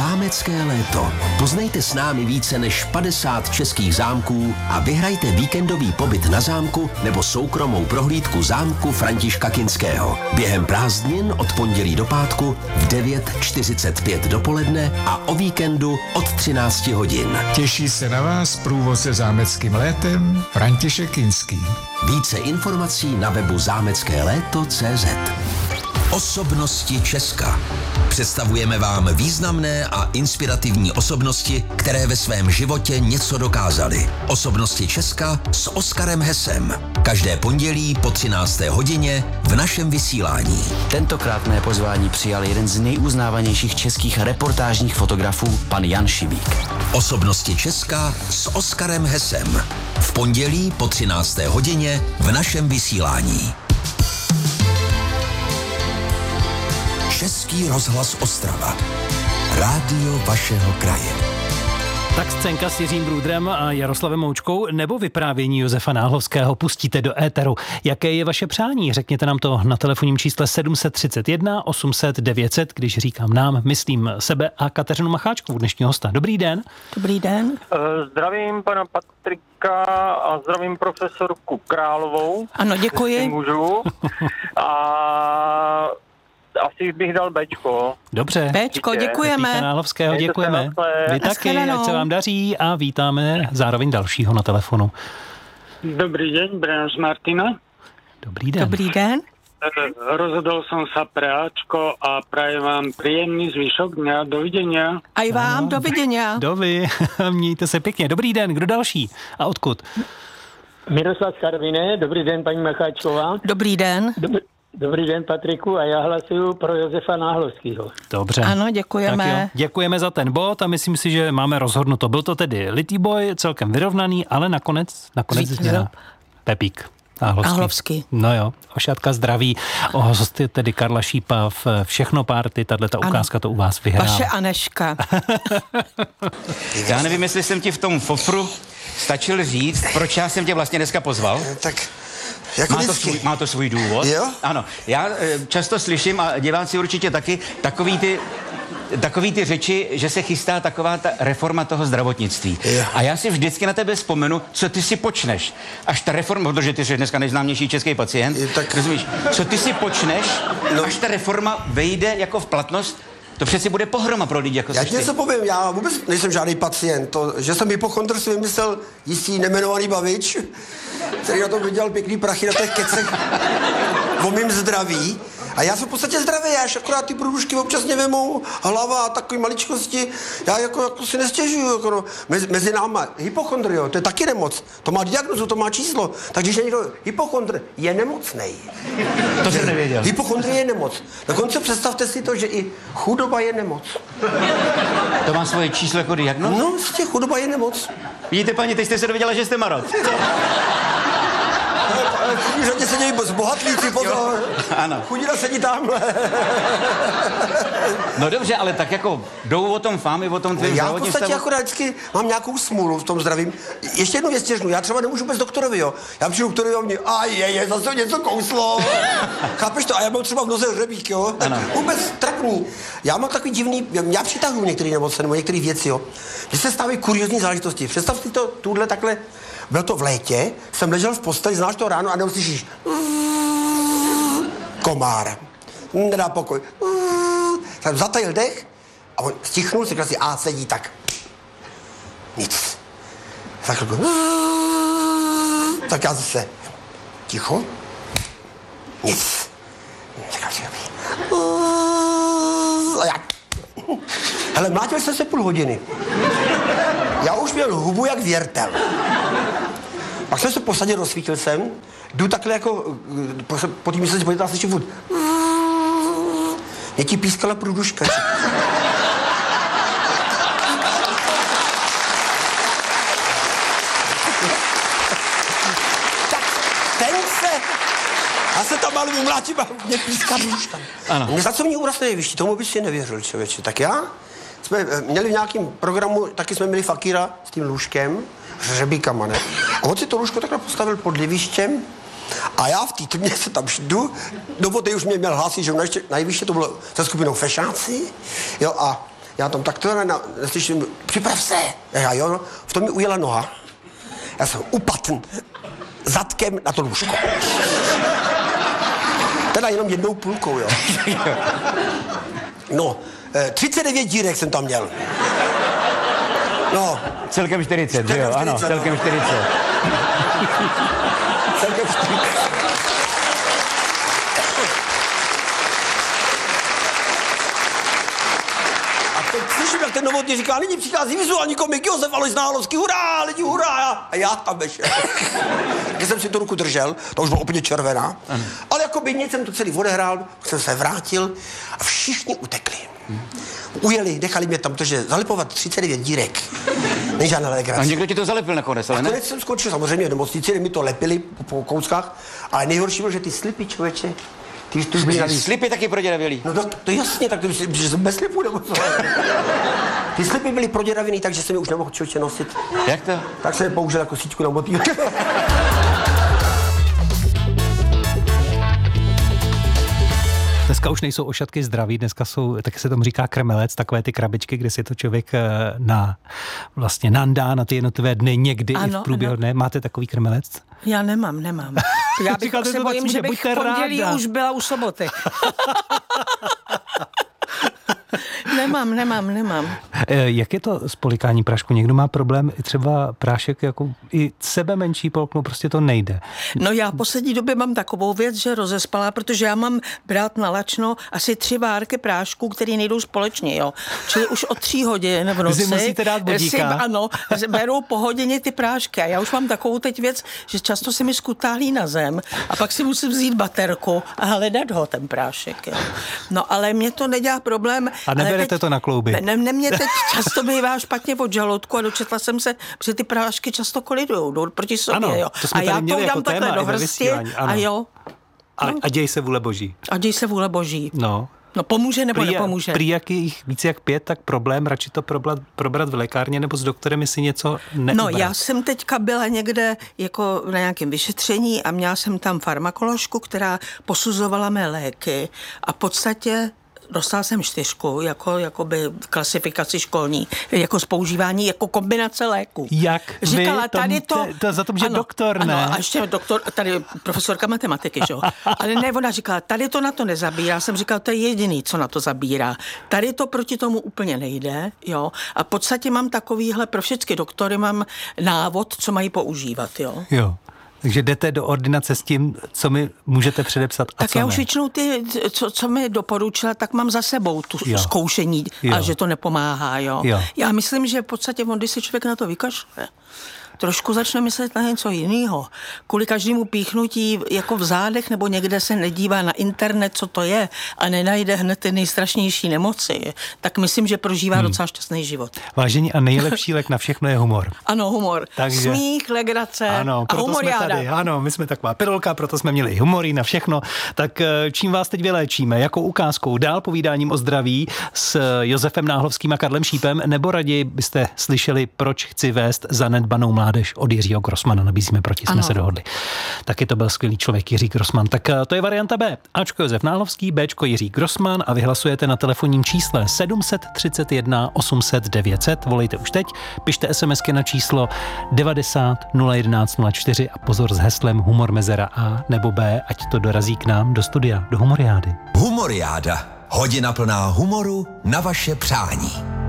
Zámecké léto. Poznejte s námi více než 50 českých zámků a vyhrajte víkendový pobyt na zámku nebo soukromou prohlídku zámku Františka Kinského. Během prázdnin od pondělí do pátku v 9:45 dopoledne a o víkendu od 13 hodin. Těší se na vás průvodce zámeckým létem František Kinský. Více informací na webu zámeckéléto.cz. Osobnosti Česka. Představujeme vám významné a inspirativní osobnosti, které ve svém životě něco dokázaly. Osobnosti Česka s Oskarem Hesem. Každé pondělí po 13. hodině v našem vysílání. Tentokrát mé pozvání přijal jeden z nejuznávanějších českých reportážních fotografů, pan Jan Šibík. Osobnosti Česka s Oskarem Hesem. V pondělí po 13. hodině v našem vysílání. Český rozhlas Ostrava. Rádio vašeho kraje. Tak scénka s Jiřím Brůdrem a Jaroslavem Moučkou nebo vyprávění Josefa Náhlovského pustíte do éteru. Jaké je vaše přání? Řekněte nám to na telefonním čísle 731 800 900, když říkám nám, myslím sebe a Kateřinu Macháčkovou, dnešního hosta. Dobrý den. Dobrý den. Zdravím pana Patrika a zdravím profesorku Královou. Ano, děkuji. Můžu. A asi bych dal Bčko. Dobře. Bčko, děkujeme. Pepíka Náhlovského, děkujeme. Vy taky, ať se vám daří a vítáme zároveň dalšího na telefonu. Dobrý den, Brian z Martina. Dobrý den. Dobrý den. Rozhodol som sa pre Ačko a prajem vám príjemný zvyšok dňa. Dovidenia. A i vám, dovidenia. Dovi, mějte se pěkně. Dobrý den, kdo další a odkud? Miroslav Karviné, dobrý den, paní Macháčková. Dobrý den. Dobrý den, Patriku, a já hlasuju pro Josefa Náhlovského. Dobře. Ano, děkujeme. Tak jo, děkujeme za ten bod a myslím si, že máme rozhodnuto. Byl to tedy litý boj, celkem vyrovnaný, ale nakonec zvítězil Pepík Náhlovský. No jo, ošátka zdraví, hosty tedy Karla Šípa v Všechno party, tato ukázka to u vás vyhrála. Vaše Aneška. Já nevím, jestli jsem ti v tom fofru stačil říct, proč já jsem tě vlastně dneska pozval. Tak jako má to svůj důvod. Jo? Ano, já často slyším a diváci určitě taky takový ty řeči, že se chystá taková ta reforma toho zdravotnictví. Jo. A já si vždycky na tebe vzpomenu, co ty si počneš. Až ta reforma, protože ty jsi dneska nejznámější český pacient, tak rozumíš, co ty si počneš, až ta reforma vejde jako v platnost. To přeci bude pohroma pro lidi, jako já ti něco povím, já vůbec nejsem žádný pacient. To, že jsem hypochondr, si vymyslel jistý nejmenovaný bavič, který na tom vydělal pěkný prachy na těch kecech o mým zdraví. A já jsem v podstatě zdravý, já akorát ty průdušky občas mě vemou, hlava a takový maličkosti. Já jako si nestěžuju, jako no, mezi náma. Hypochondr, jo, to je taky nemoc. To má diagnozu, to má číslo. Takže když je někdo hypochondr, je nemocnej. To jsem nevěděl. Hypochondr je nemoc. Dokonce představte si to, že i chudoba je nemoc. To má svoje číslo jako diagnozu? No, prostě chudoba je nemoc. Vidíte, paní, teď jste se dověděla, že jste marot. Řadě sedí bohatlíci, pozor. Ano. Chudina sedí tamhle. No dobře, ale tak jako jdou o tom fámy, o tom tvým já v zdravotním podstatě stavu. akorát vždycky mám nějakou smůlu v tom zdravím. Ještě jednu věc těžnu, já třeba nemůžu bez doktorovi, jo. Já přijdu k doktorovi a mě, zase něco kouslo. Chápeš to? A já mám třeba v noze hřebík, jo. Tak vůbec trapný. Já mám takový divný, já přitahuju některé nemoce nebo některé věci, jo. Když se stávají kuriózní záležitosti. Představ si to tuhle takhle. Bylo to v létě, jsem ležel v posteli, znáš to ráno a neuslyšíš komár. Nedá pokoj. Jsem zatajil dech a on stichnul, říkal si, sedí tak. Nic. Tak chvilku. Tak já zase. Ticho. Nic. Říkal si, a já. Hele, mlátil jsem se půl hodiny. Já už měl hubu jak věrtel. Pak jsem se posadil, rozsvítil jsem, jdu takhle jako, po tím, že jsem si podíval, slyším furt. Mě ti pískala průduška. Tak ten se, já se tam malu umlátím a mě píská průduška. Mě za co mě úraz nejvyšší, tomu bys si nevěřil, člověče. Tak já jsme měli v nějakém programu, taky jsme měli fakíra s tím lůžkem, s hřebíkama, ne? A on si to lůžko takhle postavil pod livištěm a já v té tmě se tam jdu, no teď už mě měl hlásit, že najvyšší to bylo se skupinou Fešáci, jo, a Já tam tak neslyším, připrav se. Já jo, v tom mi ujela noha. Já jsem upadl zadkem na to lůžko. Teda jenom jednou půlkou, jo. No, 39 dírek jsem tam měl. No. Celkem 40, že jo? Ano, celkem 40. Celkem 40. A teď slyším, jak ten Novotný říká, nyní přichází vizuální komik Josef Alois Nálovský, hurá, lidi, hurá. A já tam vešel. Když jsem si tu ruku držel, to už bylo úplně červená, ale jako by nic jsem to celý odehrál, jsem se vrátil a všichni utekli. Ujeli, nechali mě tam, protože zalepovat 39 dírek. Není žádná legrace. A někdo ti to zalepil nakonec, ale ne? Nakonec jsem skončil samozřejmě v nemocnici, mi to lepili po kouskách, ale nejhorší bylo, že ty slipy, člověče, ty už byly navíc. Slipy taky proděravělý. No to jasně, tak to že jsem bez slipů nebo co? Ty slipy byly proděravěný, takže jsem je už nemohl člověče nosit. Jak to? Tak jsem je použil jako síťku na motýl. Dneska už nejsou ošatky zdraví, dneska jsou, tak se tomu říká krmelec, takové ty krabičky, kde si to člověk vlastně nandá na ty jednotlivé dny někdy i v průběhu dne. Máte takový krmelec? Já nemám. Já bych se bojím, že bych v pondělí už byla u soboty. Nemám. Jak je to s polikání prášku? Někdo má problém i třeba prášek, jako i sebe menší polknout, prostě to nejde. No já v poslední době mám takovou věc, že rozespalá, protože já mám brát na lačno asi 3 várky prášku, které nejdou společně, jo. Čili už od 3 hodin v noci. Si musíte dát bodíka. Ano, berou po hodině ty prášky. A já už mám takovou teď věc, že často se mi skutálí na zem a pak si musím vzít baterku a hledat ho, ten prášek, jo. No ale mě to nedělá problém. A neberete to na klouby? Mě teď často bývá špatně od žaludku a dočetla jsem se, že ty prášky často kolidujou proti sobě, ano, jo. To jsme a já to měli dám jako takhle do hrsti a jo. A děj se vůle boží. A děj se vůle boží. No. No pomůže nebo nepomůže? Prý jak jich více jak 5, tak problém, radši to probrat v lékárně nebo s doktorem, jestli něco neubrat. No já jsem teďka byla někde jako na nějakém vyšetření a měla jsem tam farmakoložku, která posuzovala mé léky a v podstatě dostala jsem 4, jakoby klasifikaci školní, jako z používání, jako kombinace léků. Jak říkala, vy tady to za to, že ano, doktor, ne? Ano, a ještě doktor, tady profesorka matematiky, že jo. Ale ne, ona říkala, tady to na to nezabírá. Jsem říkala, to je jediný, co na to zabírá. Tady to proti tomu úplně nejde, jo. A v podstatě mám takovýhle, pro všechny doktory mám návod, co mají používat, jo. Jo. Takže jdete do ordinace s tím, co mi můžete předepsat a tak co já ne. už většinou co mi doporučila, tak mám za sebou tu zkoušení a že to nepomáhá, jo. Já myslím, že v podstatě když se člověk na to vykašle, trošku začne myslet na něco jiného. Kvůli každému píchnutí jako v zádech nebo někde se nedívá na internet, co to je a nenajde hned ty nejstrašnější nemoci, tak myslím, že prožívá docela šťastný život. Vážení, a nejlepší lék na všechno je humor. Ano, humor. Takže, smích, legrace ano, a humoriáda. Ano, my jsme taková pilolka, proto jsme měli humory na všechno. Tak čím vás teď vyléčíme? Jakou ukázkou? Dál povídáním o zdraví s Josefem Náhlovským a Karlem Šípem, nebo raději byste slyšeli, proč chci vést zanedbanou mládež od Jiřího Grossmana, nabízíme proti, jsme se dohodli. Taky to byl skvělý člověk Jiří Grossman. Tak to je varianta B. Ačko Josef Náhlovský, Bčko Jiří Grossman a vy hlasujete na telefonním čísle 731 800 900. Volejte už teď, pište SMSky na číslo 90 011 04 a pozor s heslem Humor mezera A nebo B, ať to dorazí k nám do studia, do Humoriády. Humoriáda. Hodina plná humoru na vaše přání.